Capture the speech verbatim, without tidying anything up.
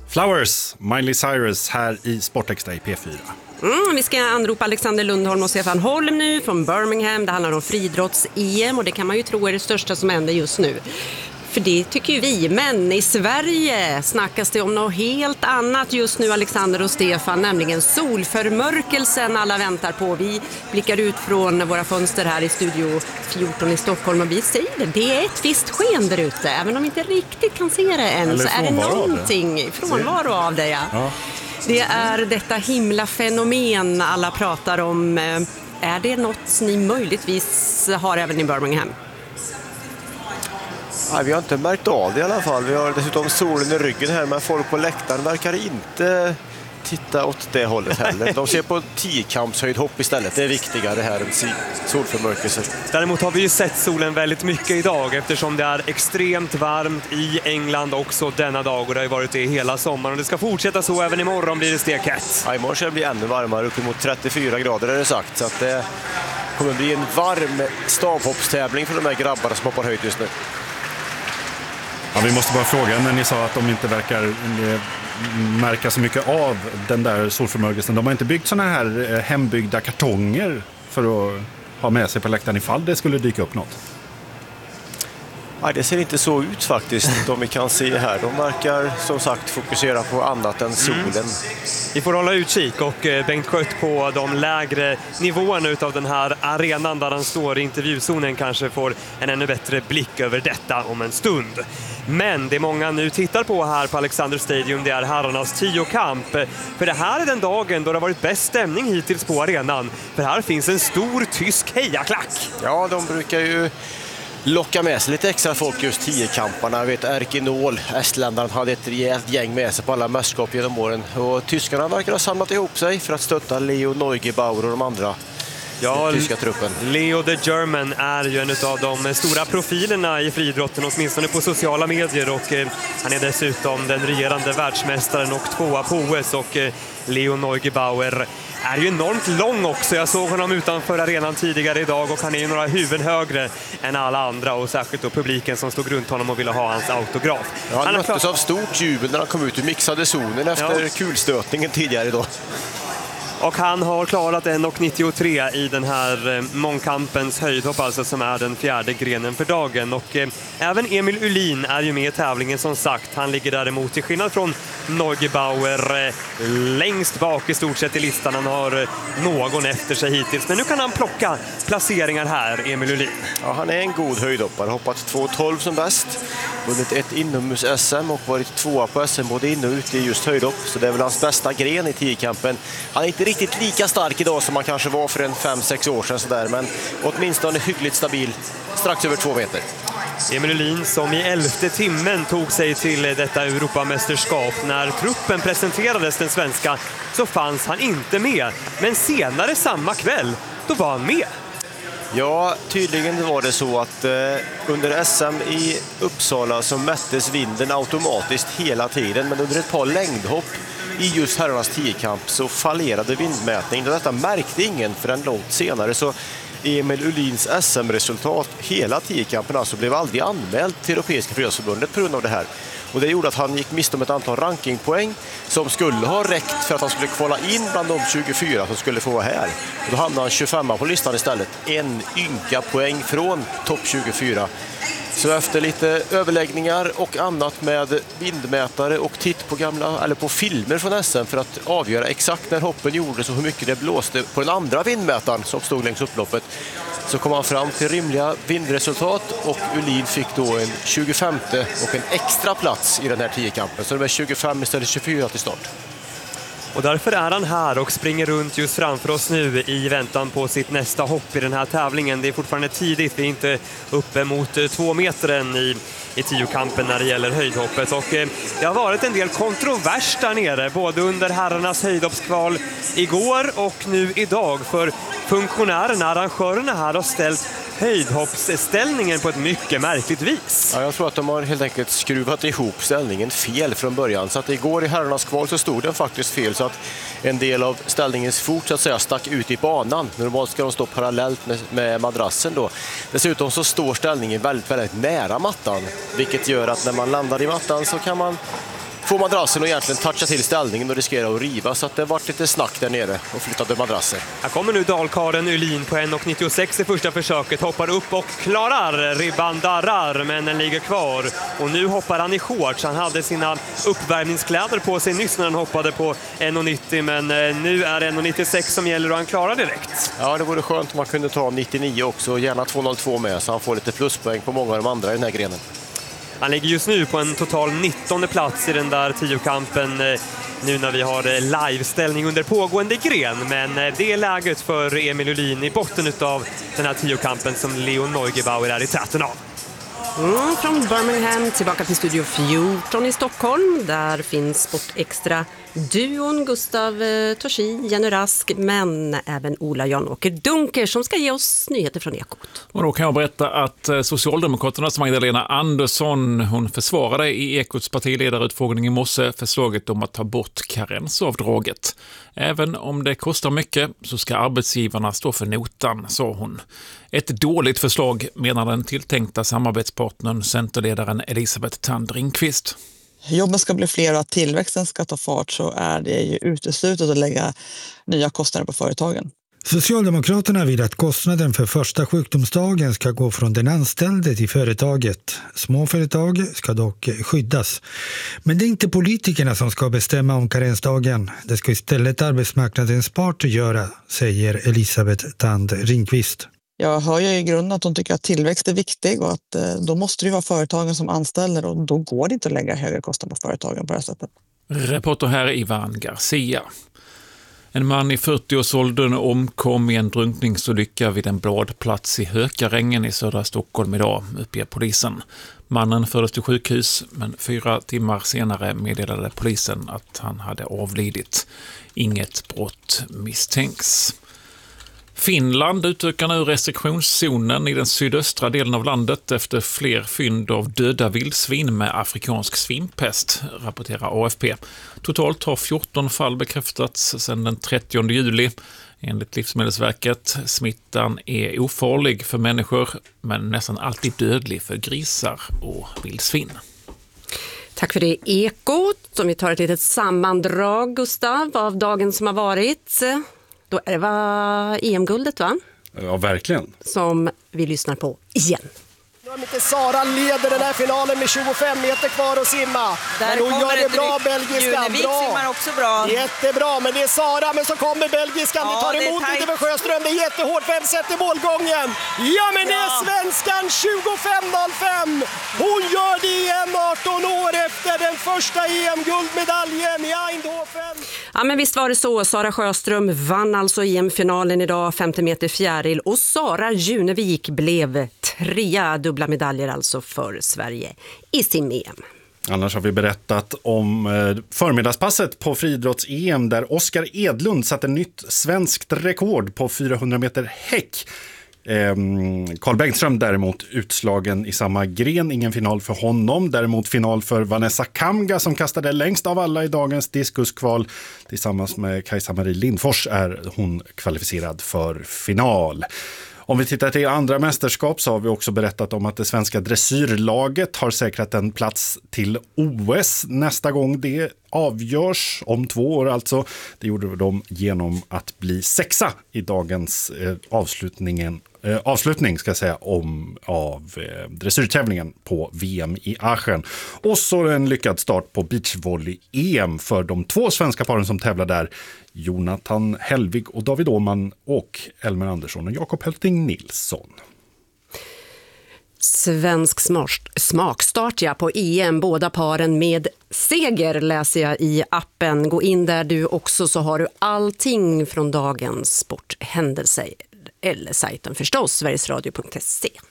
Flowers, Miley Cyrus här i Sportextra i P fyra. Mm, vi ska anropa Alexander Lundholm och Stefan Holm nu från Birmingham. Det handlar om friidrotts-E M och det kan man ju tro är det största som händer just nu. För det tycker ju vi, men i Sverige snackas det om något helt annat just nu, Alexander och Stefan, nämligen solförmörkelsen alla väntar på. Vi blickar ut från våra fönster här i Studio fjorton i Stockholm och vi säger det, det är ett visst sken där ute. Även om vi inte riktigt kan se det än så är det någonting frånvaro av det. Ja. Ja. Det är detta himla fenomen alla pratar om. Är det något ni möjligtvis har även i Birmingham? Nej, vi har inte märkt av det i alla fall. Vi har dessutom solen i ryggen här, men folk på läktaren verkar inte titta åt det hållet heller. De ser på tiokampshöjdhopp istället. Det är viktigare här än solförmörkelser. Däremot har vi ju sett solen väldigt mycket idag eftersom det är extremt varmt i England också denna dag och det har ju varit det hela sommaren. Och det ska fortsätta så även imorgon blir det stekhett. Ja, imorgon ska det bli ännu varmare, uppemot trettiofyra grader är det sagt. Så att det kommer bli en varm stavhoppstävling för de här grabbarna som hoppar höjt just nu. Ja, vi måste bara fråga när ni sa att de inte verkar eh, märka så mycket av den där solförmörkelsen. De har inte byggt såna här eh, hembyggda kartonger för att ha med sig på läktaren ifall det skulle dyka upp något. Nej, det ser inte så ut faktiskt, de vi kan se här. De verkar som sagt fokusera på annat än solen. Mm. Vi får hålla utkik och Bengt Skött på de lägre nivåerna utav den här arenan där han står i intervjuzonen kanske får en ännu bättre blick över detta om en stund. Men det många nu tittar på här på Alexander Stadium, det är herrarnas tiokamp. För det här är den dagen då det har varit bäst stämning hittills på arenan. För här finns en stor tysk hejaklack. Ja, de brukar ju locka med sig lite extra folk just tiokamparna. Jag vet, Erki Nål, estländaren, hade ett rejält gäng med sig på alla mästerskap genom åren. Och tyskarna verkar ha samlat ihop sig för att stötta Leo Neugebauer och de andra. Ja, tyska truppen. Leo the German är ju en av de stora profilerna i friidrotten, åtminstone på sociala medier, och eh, han är dessutom den regerande världsmästaren och tvåa på O S, och eh, Leo Neugebauer är ju enormt lång också. Jag såg honom utanför arenan tidigare idag och han är ju några huvuden högre än alla andra, och särskilt då publiken som stod runt honom och ville ha hans autograf. Ja, han han möttes av stort jubel när han kom ut ur mixade zonen efter ja. kulstötningen tidigare idag. Och han har klarat en komma nittiotre i den här mångkampens höjdhopp, alltså som är den fjärde grenen för dagen. Och eh, även Emil Uhlin är ju med i tävlingen som sagt. Han ligger däremot till skillnad från Neugebauer eh, längst bak i stort sett i listan. Han har eh, någon efter sig hittills. Men nu kan han plocka placeringar här, Emil Uhlin. Ja, han är en god höjdhoppare. Hoppat två tolv som bäst. Vunnit ett inomhus-S M och varit tvåa på S M både in och ute i just höjdhopp. Så det är väl hans bästa gren i tiokampen. Han är inte riktigt lika stark idag som man kanske var för en fem sex år sedan sådär, men åtminstone hyggligt stabil, strax över två meter. Emil Uhlin som i elfte timmen tog sig till detta Europamästerskap. När truppen presenterades, den svenska, så fanns han inte med. Men senare samma kväll, då var han med. Ja, tydligen var det så att eh, under S M i Uppsala så mättes vinden automatiskt hela tiden, men under ett par längdhopp i just herrarnas tiokamp så fallerade vindmätningen. Och detta märkte ingen förrän långt senare, så Emil Uhlins S M-resultat hela tiokampen alltså blev aldrig anmält till Europeiska friidrottsförbundet på grund av det här. Och det gjorde att han gick miste om ett antal rankingpoäng som skulle ha räckt för att han skulle kvala in bland de tjugofyra som skulle få vara här. Och då hamnade han tjugofem på listan istället. En ynka poäng från topp tjugofyra. Så efter lite överläggningar och annat med vindmätare och titt på gamla eller på filmer från S M för att avgöra exakt när hoppen gjordes och hur mycket det blåste på den andra vindmätaren som stod längs upploppet, så kom han fram till rimliga vindresultat och Uhlin fick då en tjugofemte och en extra plats i den här tiokampen. Så det var tjugofem istället för tjugofyra till start. Och därför är han här och springer runt just framför oss nu i väntan på sitt nästa hopp i den här tävlingen. Det är fortfarande tidigt, vi är inte uppe mot två metern i, i tiokampen när det gäller höjdhoppet. Och eh, det har varit en del kontrovers där nere, både under herrarnas höjdhoppskval igår och nu idag. För funktionärerna, arrangörerna här har ställt höjdhoppsställningen på ett mycket märkligt vis. Ja, jag tror att de har helt enkelt skruvat ihop ställningen fel från början. Så att igår i herrarnas kval så stod den faktiskt fel, så att en del av ställningens fot så att säga stack ut i banan. Normalt ska de stå parallellt med, med madrassen då. Dessutom så står ställningen väldigt, väldigt nära mattan, vilket gör att när man landar i mattan så kan man få madrassen och egentligen toucha till ställningen och riskera att riva, så att det varit lite snack där nere och flyttade madrasser. Här kommer nu dalkaren Ylin på en nittiosex i första försöket, hoppar upp och klarar, ribban darrar men den ligger kvar och nu hoppar han i shorts. Han hade sina uppvärmningskläder på sig nyss när han hoppade på en nittio, men nu är det en nittiosex som gäller och han klarar direkt. Ja, det vore skönt om man kunde ta nittionio också, gärna två noll två med, så han får lite pluspoäng på många av de andra i den här grenen. Han ligger just nu på en total nittonde plats i den där tiokampen nu när vi har liveställning under pågående gren. Men det är läget för Emil Ylin i botten av den här tiokampen som Leon Neugebauer är i täten av. Mm, från Birmingham tillbaka till Studio fjorton i Stockholm. Där finns Sportextra duon Gustav eh, Torsi, Jenny Rask, men även Ola Jan-Åker Dunker som ska ge oss nyheter från Ekot. Och då kan jag berätta att Socialdemokraternas Magdalena Andersson, hon försvarade i Ekots partiledarutfrågning i morse förslaget om att ta bort karensavdraget. Även om det kostar mycket så ska arbetsgivarna stå för notan, sa hon. Ett dåligt förslag, menar den tilltänkta samarbetspartnern centerledaren Elisabeth Thand Ringqvist. Jobben ska bli fler och att tillväxten ska ta fart, så är det ju uteslutet att lägga nya kostnader på företagen. Socialdemokraterna vill att kostnaden för första sjukdomsdagen ska gå från den anställde till företaget. Småföretag ska dock skyddas. Men det är inte politikerna som ska bestämma om karensdagen. Det ska istället arbetsmarknadens parter göra, säger Elisabeth Thand Ringqvist. Jag hör ju i grunden att de tycker att tillväxt är viktig och att eh, då måste det vara företagen som anställer och då går det inte att lägga högre kostnader på företagen på det här sättet. Reporter här Ivan Garcia. En man i fyrtioårsåldern omkom i en drunkningsolycka vid en badplats i Hökarängen i södra Stockholm idag, uppger polisen. Mannen fördes till sjukhus, men fyra timmar senare meddelade polisen att han hade avlidit. Inget brott misstänks. Finland utökar nu restriktionszonen i den sydöstra delen av landet efter fler fynd av döda vildsvin med afrikansk svinpest, rapporterar A F P. Totalt har fjorton fall bekräftats sedan den trettionde juli. Enligt Livsmedelsverket, smittan är ofarlig för människor men nästan alltid dödlig för grisar och vildsvin. Tack för det, Ekot. Om vi tar ett litet sammandrag, Gustav, av dagen som har varit. Då är det var E M-guldet, va? Ja, verkligen. Som vi lyssnar på igen. Sara leder den här finalen med tjugofem meter kvar att simma. Där men hon gör det bra, belgiskan. Junevik bra. simmar också bra. Jättebra, men det är Sara, men så kommer belgiskan. Ja, det tar det emot är lite för Sjöström. Det är jättehårt, vem sätter målgången? Ja, men det är svenskan tjugofem noll fem. Hon gör det igen arton år efter den första E M-guldmedaljen i Eindhoven. Ja, men visst var det så. Sara Sjöström vann alltså E M-finalen idag, femtio meter fjäril. Och Sara Junevik blev trea, dubbla medaljer alltså för Sverige i sim-E M. Annars har vi berättat om förmiddagspasset på friidrotts-E M där Oskar Edlund satte nytt svenskt rekord på fyrahundra meter häck. Carl Bengtström däremot utslagen i samma gren, ingen final för honom. Däremot final för Vanessa Kamga som kastade längst av alla i dagens diskuskval. Tillsammans med Kajsa-Marie Lindfors är hon kvalificerad för final. Om vi tittar till andra mästerskap så har vi också berättat om att det svenska dressyrlaget har säkrat en plats till O S nästa gång det avgörs, om två år alltså. Det gjorde de genom att bli sexa i dagens eh, avslutningen, eh, avslutning ska jag säga, om, av eh, dressyrtävlingen på V M i Aachen. Och så en lyckad start på beachvolley-E M för de två svenska paren som tävlar där. Jonathan Hellvig och David Åhman och Elmer Andersson och Jakob Hölting Nilsson. Svensk smakstart ja, på E M, båda paren med seger läser jag i appen. Gå in där du också så har du allting från dagens sporthändelser eller sajten förstås, sverigesradio punkt se.